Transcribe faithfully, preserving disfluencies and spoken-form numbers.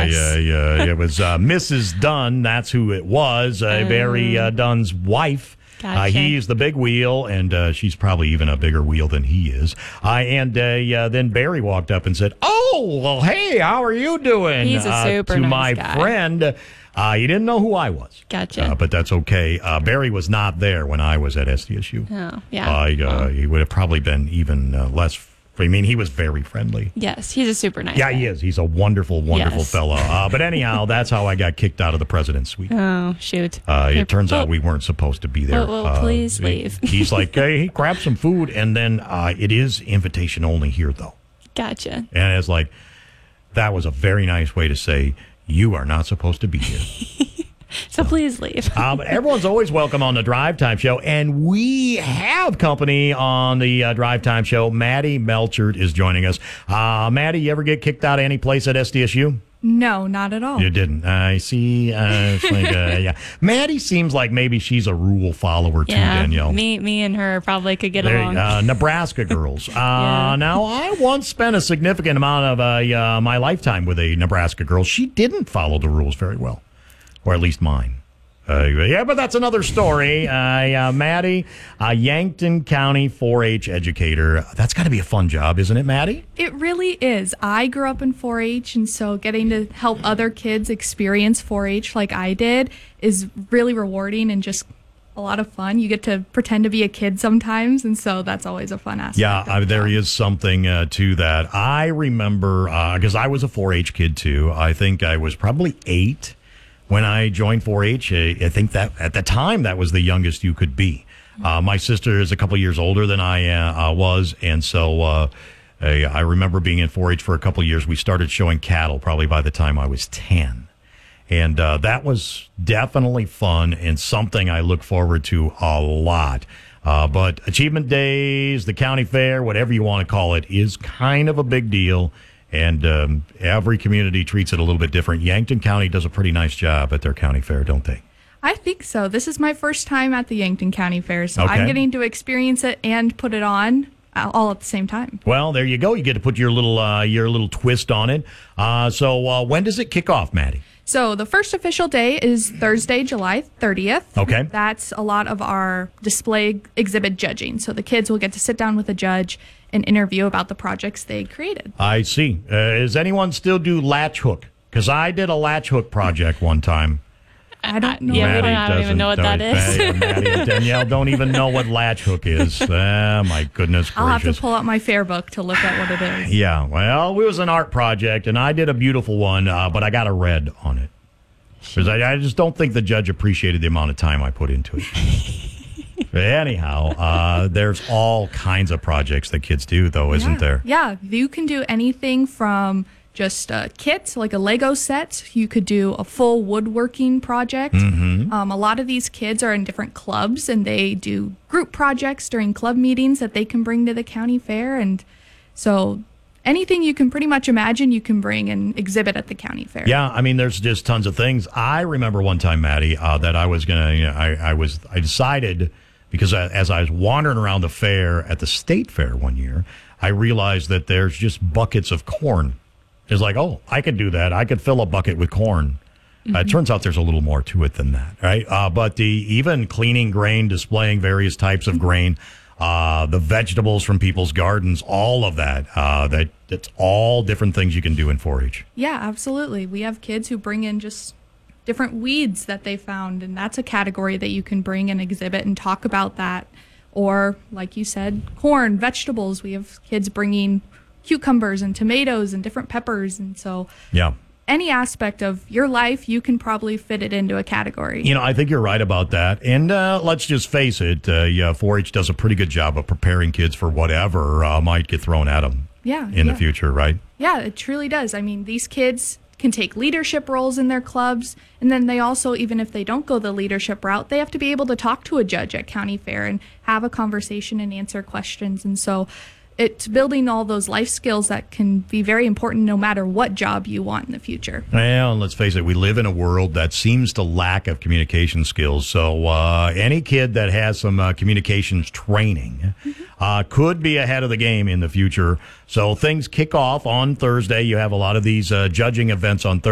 yes. yeah, yeah. It was uh, Missus Dunn. That's who it was. Uh, Oh. Barry uh, Dunn's wife. Gotcha. Uh, he's the big wheel, and uh, she's probably even a bigger wheel than he is. Uh, and uh, uh, then Barry walked up and said, "Oh, well, hey, how are you doing?" He's a uh, super to nice my guy. friend. Uh, he didn't know who I was. Gotcha. Uh, but that's okay. Uh, Barry was not there when I was at S D S U. Oh, yeah. Uh, uh, Well. He would have probably been even uh, less. I mean, he was very friendly. Yes, he's a super nice Yeah, guy. he is. He's a wonderful, wonderful Yes. fellow. Uh, but anyhow, that's how I got kicked out of the president's suite. Oh, shoot. Uh, it turns Well, out we weren't supposed to be there. well, well, Uh, please he- leave. He's like, hey, grab some food. And then uh, it is invitation only here, though. Gotcha. And it's like, that was a very nice way to say, you are not supposed to be here. So please leave. Uh, but everyone's always welcome on the Drive Time Show, and we have company on the uh, Drive Time Show. Maddie Melchert is joining us. Uh, Maddie, you ever get kicked out of any place at S D S U? No, not at all. You didn't. I see. Uh, it's like, uh, yeah. Maddie seems like maybe she's a rule follower too, Yeah, Danielle. me, me and her probably could get There, along. uh, Nebraska girls. Uh, Yeah. Now, I once spent a significant amount of uh, uh, my lifetime with a Nebraska girl. She didn't follow the rules very well, or at least mine. Uh, yeah, but that's another story. Uh, uh, Maddie, a Yankton County four H educator. That's got to be a fun job, isn't it, Maddie? It really is. I grew up in four H, and so getting to help other kids experience four H like I did is really rewarding and just a lot of fun. You get to pretend to be a kid sometimes, and so that's always a fun aspect. Yeah, of uh, the there job. is something uh, to that. I remember, because I was a four H kid too. I think I was probably eight when I joined four H. I I think that at the time that was the youngest you could be. Uh, my sister is a couple years older than I uh, uh, was, and so uh, I, I remember being in four H for a couple of years. We started showing cattle probably by the time I was ten. And uh, that was definitely fun and something I look forward to a lot. Uh, but Achievement Days, the county fair, whatever you want to call it, is kind of a big deal. And um, every community treats it a little bit different. Yankton County does a pretty nice job at their county fair, don't they? I think so. This is my first time at the Yankton County Fair, so Okay. I'm getting to experience it and put it on uh, all at the same time. Well, there you go. You get to put your little uh, your little twist on it. Uh, so uh, when does it kick off, Maddie? So the first official day is Thursday, July thirtieth. Okay. That's a lot of our display exhibit judging. So the kids will get to sit down with a judge and interview about the projects they created. I see. Uh, does anyone still do latch hook? Because I did a latch hook project one time. I don't know. Yeah, Maddie I don't even doesn't know what that is. Uh, Maddie and Danielle don't even know what latch hook is. Ah, my goodness I'll have gracious. to pull out my fair book to look at what it is. Yeah, well, it was an art project, and I did a beautiful one, uh, but I got a red on it. Because I, I just don't think the judge appreciated the amount of time I put into it. Anyhow, uh, there's all kinds of projects that kids do, though, isn't yeah. there? Yeah, you can do anything from just a kit, like a Lego set. You could do a full woodworking project. Mm-hmm. Um, a lot of these kids are in different clubs, and they do group projects during club meetings that they can bring to the county fair. And so anything you can pretty much imagine, you can bring and exhibit at the county fair. Yeah, I mean, there's just tons of things. I remember one time, Maddie, uh, that I was gonna, you know, I, I was, I decided because I, as I was wandering around the fair at the state fair one year, I realized that there's just buckets of corn. It's like, oh, I could do that. I could fill a bucket with corn. Mm-hmm. Uh, it turns out there's a little more to it than that, right? Uh, but the even cleaning grain, displaying various types of grain, uh, the vegetables from people's gardens, all of that, uh, that that's all different things you can do in four H. Yeah, absolutely. We have kids who bring in just different weeds that they found, and that's a category that you can bring and exhibit and talk about that. Or, like you said, corn, vegetables. We have kids bringing cucumbers and tomatoes and different peppers, and so Yeah. any aspect of your life, you can probably fit it into a category. You know, I think you're right about that. And uh, let's just face it, uh, yeah, four H does a pretty good job of preparing kids for whatever uh, might get thrown at them Yeah, in yeah. the future, right? Yeah, it truly does. I mean, these kids can take leadership roles in their clubs, and then they also, even if they don't go the leadership route, they have to be able to talk to a judge at county fair and have a conversation and answer questions. And so it's building all those life skills that can be very important no matter what job you want in the future. Well, and let's face it, we live in a world that seems to lack of communication skills. So uh, any kid that has some uh, communications training mm-hmm. uh, could be ahead of the game in the future. So things kick off on Thursday. You have a lot of these uh, judging events on Thursday.